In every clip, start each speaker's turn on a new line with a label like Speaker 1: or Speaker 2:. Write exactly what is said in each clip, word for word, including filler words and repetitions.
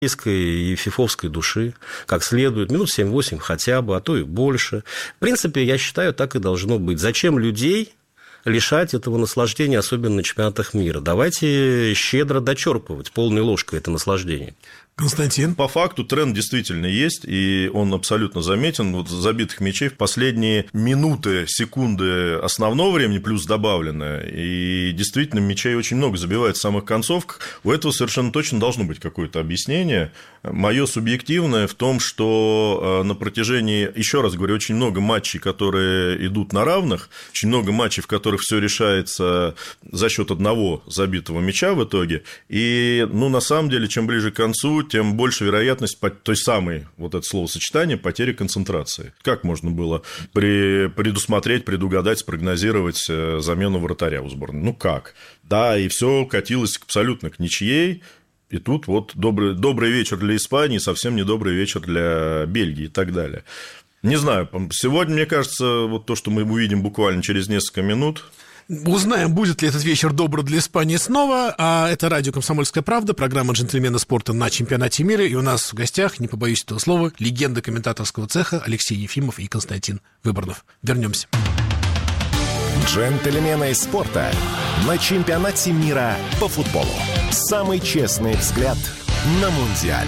Speaker 1: и фифовской души, как следует, минут семь-восемь хотя бы, а то и больше. В принципе, я считаю, так и должно быть. Зачем людей лишать этого наслаждения, особенно на чемпионатах мира? Давайте щедро дочерпывать полной ложкой это наслаждение.
Speaker 2: Константин?
Speaker 3: По факту тренд действительно есть, и он абсолютно заметен. Вот забитых мячей в последние минуты, секунды основного времени плюс добавленное, и действительно мячей очень много забивает в самых концовках. У этого совершенно точно должно быть какое-то объяснение. Мое субъективное в том, что на протяжении, еще раз говорю, очень много матчей, которые идут на равных, очень много матчей, в которых все решается за счет одного забитого мяча в итоге, и, ну, на самом деле, чем ближе к концу, тем больше вероятность той самой, вот это словосочетание, потери концентрации. Как можно было предусмотреть, предугадать, спрогнозировать замену вратаря у сборной? Ну, как? Да, и все катилось абсолютно к ничьей, и тут вот добрый, добрый вечер для Испании, совсем не добрый вечер для Бельгии и так далее. Не знаю, сегодня, мне кажется, вот то, что мы увидим буквально через несколько минут...
Speaker 2: Узнаем, будет ли этот вечер добр для Испании снова. А это радио «Комсомольская правда», программа «Джентльмены спорта» на чемпионате мира. И у нас в гостях, не побоюсь этого слова, легенда комментаторского цеха Алексей Ефимов и Константин Выборнов. Вернемся.
Speaker 4: «Джентльмены спорта» на чемпионате мира по футболу. Самый честный взгляд на Мундиаль.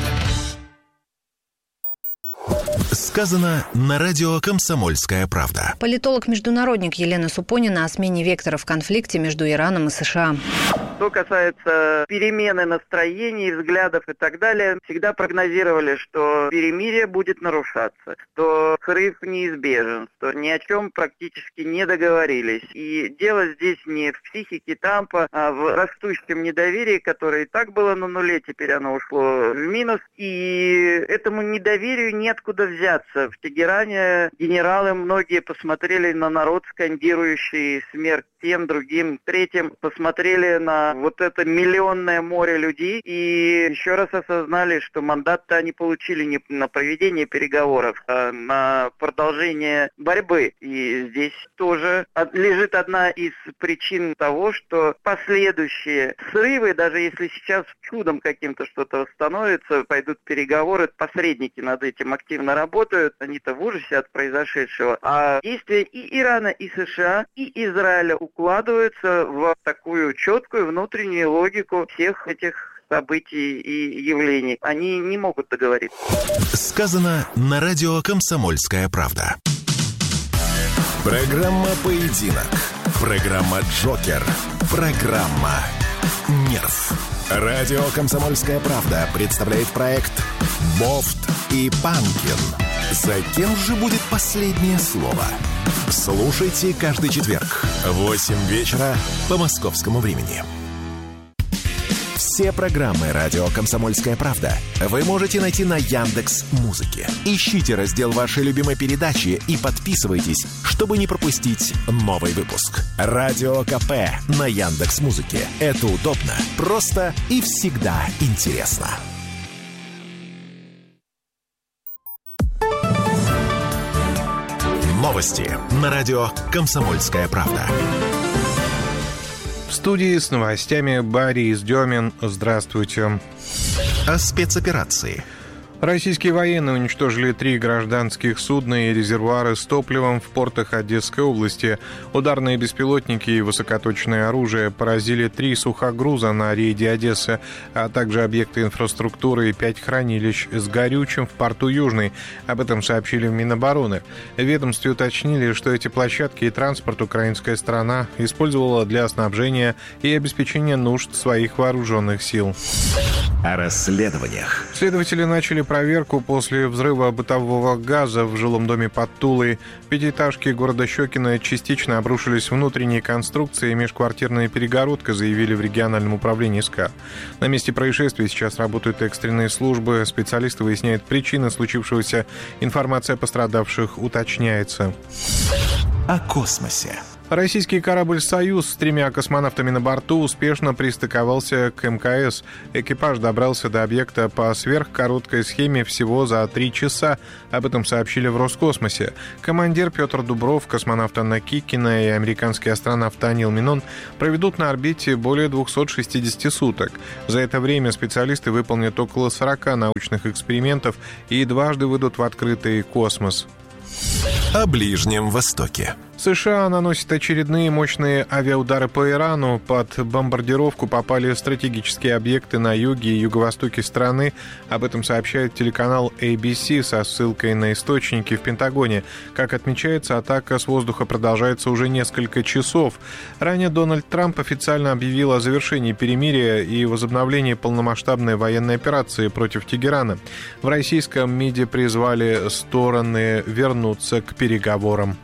Speaker 4: Сказано на радио «Комсомольская правда».
Speaker 5: Политолог-международник Елена Супонина о смене вектора в конфликте между Ираном и США.
Speaker 6: Что касается перемены настроений, взглядов и так далее, всегда прогнозировали, что перемирие будет нарушаться, что срыв неизбежен, что ни о чем практически не договорились. И дело здесь не в психике Трампа, а в растущем недоверии, которое и так было на нуле, теперь оно ушло в минус. И этому недоверию неоткуда взяться. В Тегеране генералы многие посмотрели на народ, скандирующий смерть тем, другим, третьим, посмотрели на вот это миллионное море людей и еще раз осознали, что мандат-то они получили не на проведение переговоров, а на продолжение борьбы. И здесь тоже лежит одна из причин того, что последующие срывы, даже если сейчас чудом каким-то что-то восстановится, пойдут переговоры, посредники над этим активно работают, они-то в ужасе от произошедшего. А действия и Ирана, и США, и Израиля укладываются в такую четкую внутреннюю логику всех этих событий и явлений. Они не могут договориться.
Speaker 4: Сказано на радио «Комсомольская правда». Программа «Поединок». Программа «Джокер». Программа «Нерв». Радио «Комсомольская правда» представляет проект «Бофт и Панкин». За кем же будет последнее слово? Слушайте каждый четверг в восемь вечера по московскому времени. Все программы «Радио Комсомольская правда» вы можете найти на Яндекс.Музыке. Ищите раздел вашей любимой передачи и подписывайтесь, чтобы не пропустить новый выпуск. Радио КП на Яндекс.Музыке. Это удобно, просто и всегда интересно. Новости на радио «Комсомольская правда».
Speaker 7: В студии с новостями Борис Демин. Здравствуйте.
Speaker 4: О спецоперации.
Speaker 7: Российские военные уничтожили три гражданских судна и резервуары с топливом в портах Одесской области. Ударные беспилотники и высокоточное оружие поразили три сухогруза на рейде Одессы, а также объекты инфраструктуры и пять хранилищ с горючим в порту Южный. Об этом сообщили в Минобороны. В ведомстве уточнили, что эти площадки и транспорт украинская сторона использовала для снабжения и обеспечения нужд своих вооруженных сил.
Speaker 4: О расследованиях.
Speaker 7: Следователи начали проверку после взрыва бытового газа в жилом доме под Тулой. В пятиэтажке города Щекино частично обрушились внутренние конструкции и межквартирная перегородка, заявили в региональном управлении СКА. На месте происшествия сейчас работают экстренные службы. Специалисты выясняют причины случившегося. Информация о пострадавших уточняется.
Speaker 4: О космосе.
Speaker 7: Российский корабль «Союз» с тремя космонавтами на борту успешно пристыковался к эм ка эс. Экипаж добрался до объекта по сверхкороткой схеме всего за три часа. Об этом сообщили в Роскосмосе. Командир Петр Дубров, космонавт Анна Кикина и американский астронавт Даниил Минон проведут на орбите более двухсот шестидесяти суток. За это время специалисты выполнят около сорока научных экспериментов и дважды выйдут в открытый космос.
Speaker 4: О Ближнем Востоке.
Speaker 7: США наносят очередные мощные авиаудары по Ирану. Под бомбардировку попали стратегические объекты на юге и юго-востоке страны. Об этом сообщает телеканал эй би си со ссылкой на источники в Пентагоне. Как отмечается, атака с воздуха продолжается уже несколько часов. Ранее Дональд Трамп официально объявил о завершении перемирия и возобновлении полномасштабной военной операции против Тегерана. В российском МИДе призвали стороны вернуться к переговорам.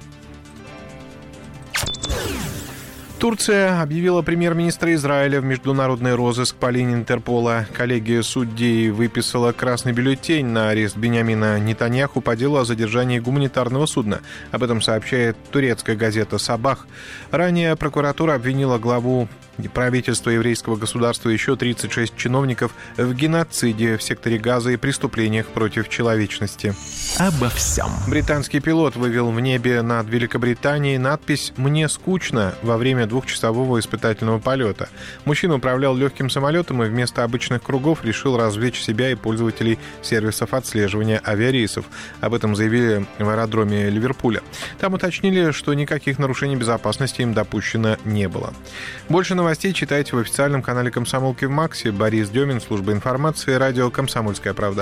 Speaker 7: Турция объявила премьер-министра Израиля в международный розыск по линии Интерпола. Коллегия судей выписала красный бюллетень на арест Биньямина Нетаньяху по делу о задержании гуманитарного судна. Об этом сообщает турецкая газета «Сабах». Ранее прокуратура обвинила главу правительства еврейского государства и еще тридцать шесть чиновников в геноциде в секторе Газа и преступлениях против человечности.
Speaker 4: Обо всем.
Speaker 7: Британский пилот вывел в небе над Великобританией надпись «Мне скучно» во время двухчасового испытательного полета. Мужчина управлял легким самолетом и вместо обычных кругов решил развлечь себя и пользователей сервисов отслеживания авиарейсов. Об этом заявили в аэродроме Ливерпуля. Там уточнили, что никаких нарушений безопасности им допущено не было. Больше новостей читайте в официальном канале «Комсомолки» в Максе. Борис Демин, служба информации, радио «Комсомольская правда».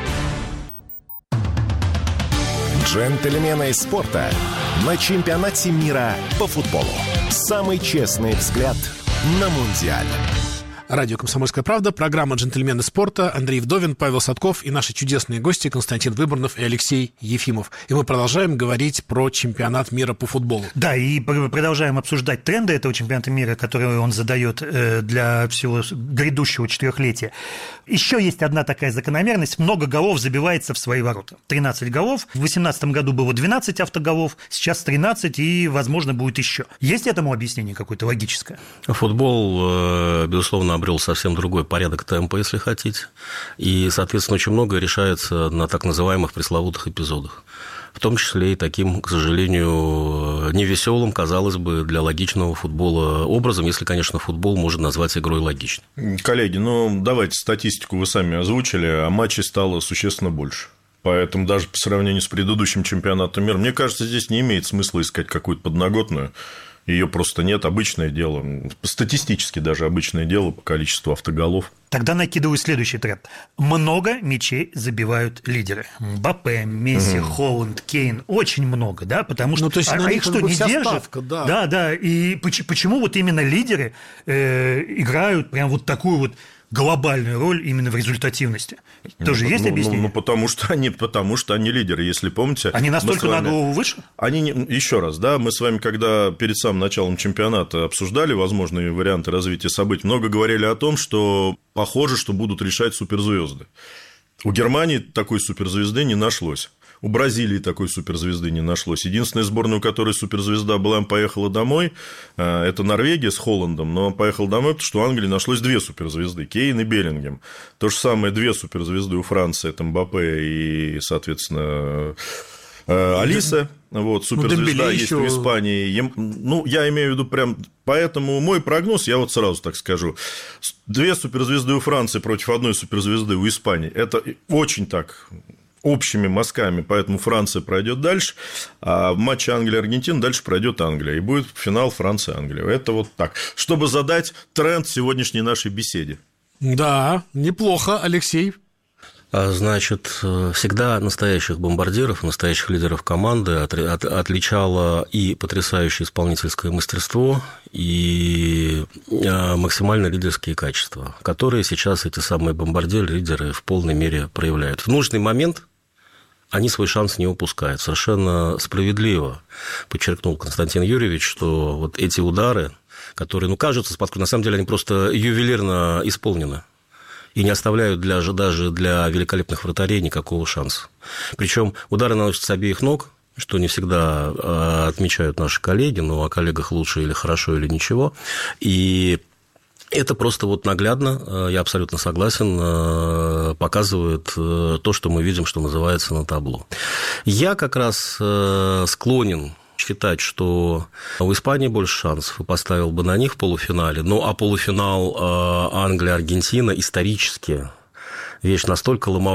Speaker 4: Джентльмены спорта на чемпионате мира по футболу. Самый честный взгляд на Мундиаль.
Speaker 2: Радио «Комсомольская правда», программа «Джентльмены спорта», Андрей Вдовин, Павел Садков и наши чудесные гости Константин Выборнов и Алексей Ефимов. И мы продолжаем говорить про чемпионат мира по футболу.
Speaker 8: Да, и продолжаем обсуждать тренды этого чемпионата мира, которые он задает для всего грядущего четырехлетия. Еще есть одна такая закономерность. Много голов забивается в свои ворота. тринадцать голов. В две тысячи восемнадцатом году было двенадцать автоголов, сейчас тринадцать, и, возможно, будет еще. Есть этому объяснение какое-то логическое?
Speaker 1: Футбол, безусловно, обрел совсем другой порядок темпа, если хотите. И, соответственно, очень многое решается на так называемых пресловутых эпизодах. В том числе и таким, к сожалению, невеселым, казалось бы, для логичного футбола образом, если, конечно, футбол можно назвать игрой логичной.
Speaker 3: Коллеги, ну, давайте статистику вы сами озвучили, а матчей стало существенно больше. Поэтому даже по сравнению с предыдущим чемпионатом мира, мне кажется, здесь не имеет смысла искать какую-то подноготную. Ее просто нет, обычное дело, статистически даже обычное дело по количеству автоголов.
Speaker 8: Тогда накидываю следующий тренд. Много мячей забивают лидеры. Мбаппе, Месси, угу. Холланд, Кейн. Очень много, да, потому что...
Speaker 2: Ну, то есть,
Speaker 8: а, а их что, не держат?
Speaker 2: Ставка, да.
Speaker 8: да, да. И почему вот именно лидеры э, играют прям вот такую вот глобальную роль именно в результативности? Тоже ну, есть
Speaker 3: ну,
Speaker 8: объяснение?
Speaker 3: Ну, ну потому, что они, потому что они лидеры, если помните.
Speaker 8: Они настолько вами, на голову выше?
Speaker 3: Они, еще раз, да, мы с вами, когда перед самым началом чемпионата обсуждали возможные варианты развития событий, много говорили о том, что похоже, что будут решать суперзвезды. У Германии такой суперзвезды не нашлось. У Бразилии такой суперзвезды не нашлось. Единственная сборная, у которой суперзвезда была, поехала домой, это Норвегия с Холландом, но он поехал домой, потому что у Англии нашлось две суперзвезды, Кейн и Беллингем. То же самое, две суперзвезды у Франции, это Мбаппе и, соответственно, Алиса. Вот, суперзвезда ну, есть еще... в Испании. Ну, я имею в виду прям... Поэтому мой прогноз, я вот сразу так скажу, две суперзвезды у Франции против одной суперзвезды у Испании. Это очень так... общими мазками, поэтому Франция пройдет дальше, а в матче Англия-Аргентина дальше пройдет Англия, и будет финал Франция-Англия. Это вот так, чтобы задать тренд сегодняшней нашей беседе.
Speaker 2: Да, неплохо, Алексей.
Speaker 1: Значит, всегда настоящих бомбардиров, настоящих лидеров команды отличало и потрясающее исполнительское мастерство, и максимально лидерские качества, которые сейчас эти самые бомбардиры, лидеры в полной мере проявляют. В нужный момент они свой шанс не упускают. Совершенно справедливо подчеркнул Константин Юрьевич, что вот эти удары, которые, ну, кажутся спокойно, на самом деле они просто ювелирно исполнены и не оставляют для, даже для великолепных вратарей никакого шанса. Причем удары наносятся с обеих ног, что не всегда отмечают наши коллеги, но о коллегах лучше или хорошо, или ничего. И это просто вот наглядно, я абсолютно согласен, показывает то, что мы видим, что называется, на табло. Я как раз склонен считать, что у Испании больше шансов, и поставил бы на них в полуфинале. Ну, а полуфинал Англия-Аргентина исторически вещь настолько ломовая,